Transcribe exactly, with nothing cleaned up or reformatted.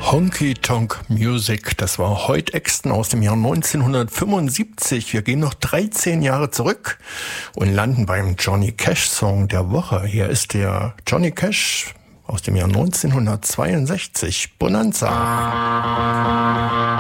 Honky Tonk Music, das war Hoyt Axton aus dem Jahr neunzehnhundertfünfundsiebzig. Wir gehen noch dreizehn Jahre zurück und landen beim Johnny Cash Song der Woche. Hier ist der Johnny Cash aus dem Jahr neunzehnhundertzweiundsechzig, Bonanza.